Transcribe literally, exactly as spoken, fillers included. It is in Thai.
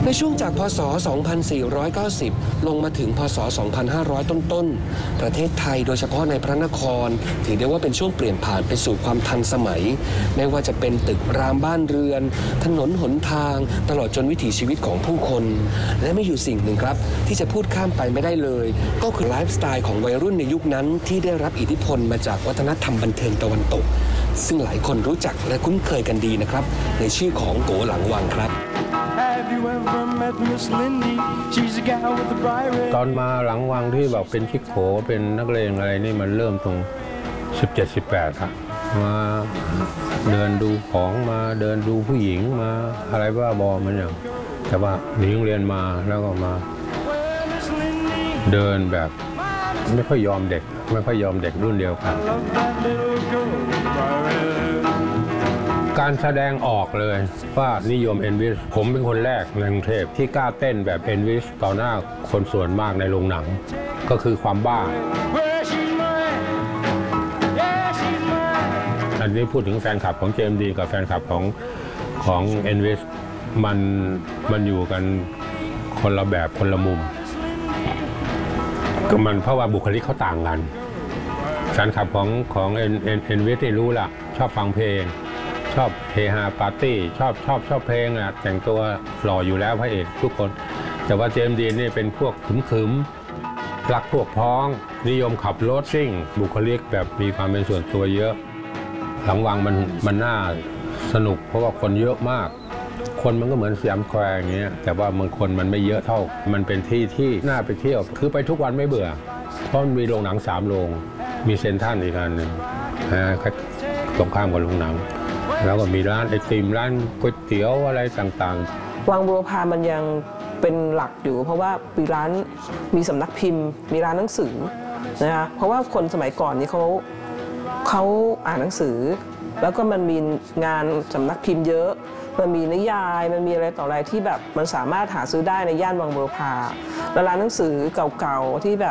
ในช่วงจากพศ สองพันสี่ร้อยเก้าสิบ ลงมาถึงพศ สองพันห้าร้อย ต้นๆ ประเทศไทยโดยเฉพาะในพระนครถือได้ว่าเป็นช่วงเปลี่ยนผ่านไปสู่ความทันสมัยไม่ว่าจะเป็นตึกรามบ้านเรือนถนนหนทางตลอดจนวิถีชีวิตของผู้คนและไม่อยู่สิ่งหนึ่งครับที่จะพูดข้ามไปไม่ได้เลยก็คือไลฟ์สไตล์ของวัยรุ่นในยุคนั้นที่ได้รับอิทธิพลมาจากวัฒนธรรมบันเทิงตะวันตกซึ่งหลายคนรู้จักและคุ้นเคยกันดีนะครับในชื่อของโกหลังวังครับตอนมาหลังวังที่แบบเป็นชิคโขเป็นนักเลงอะไรนี่มันเริ่มตรงสิบเจ็ด สิบแปดครับมาเดินดูของมาเดินดูผู้หญิงมาอะไรบ้าบอมันอย่างแต่ว่าหนีโรงเรียนมาแล้วก็มาเดินแบบไม่ค่อยยอมเด็กไม่ค่อยยอมเด็กรุ่นเดียวกันการแสดงออกเลยว่านิยมเอ็นวิสผมเป็นคนแรกในกรุงเทพที่กล้าเต้นแบบเอ็นวิสต่อหน้าคนส่วนมากในโรงหนังก็คือความบ้าอันนี้พูดถึงแฟนคลับของเจมส์ดีกับแฟนคลับของของเอ็นวิสมันมันอยู่กันคนละแบบคนละมุมก็มันเพราะว่าบุคลิกเขาต่างกันแฟนคลับของของเอ็นเอ็นเอ็นวิสที่รู้ละชอบฟังเพลงชอบเฮฮาปาร์ตี้ชอบชอบชอบเพลงอะแต่งตัวหล่ออยู่แล้วพระเอกทุกคนแต่ว่าเจมส์ดีนี่เป็นพวกขึมๆรักพวกพ้องนิยมขับรถซิ่งบุคลิกแบบมีความเป็นส่วนตัวเยอะหลังวังมันมันน่าสนุกเพราะว่าคนเยอะมากคนมันก็เหมือนสยามสแควร์อย่างเงี้ยแต่ว่ามันคนมันไม่เยอะเท่ามันเป็นที่ที่น่าไปเที่ยวคือไปทุกวันไม่เบื่อเพราะมันมีโรงหนังสามโรงมีเซ็นทรัลอีกอันหนึ่งนะตรงข้ามกับโรงหนังแล้วก็มีร้านไอติมร้านก๋วยเตี๋ยวอะไรต่างๆวังบุรพามันยังเป็นหลักอยู่เพราะว่ามีร้านมีสำนักพิมพ์มีร้านหนังสือนะคะเพราะว่าคนสมัยก่อนนี้เขาเขาอ่านหนังสือแล้วก็มันมีงานสำนักพิมพ์เยอะมันมีนิยายมันมีอะไรต่ออะไรที่แบบมันสามารถหาซื้อได้ในย่านวังบุรพาและร้านหนังสือเก่าๆที่แบบ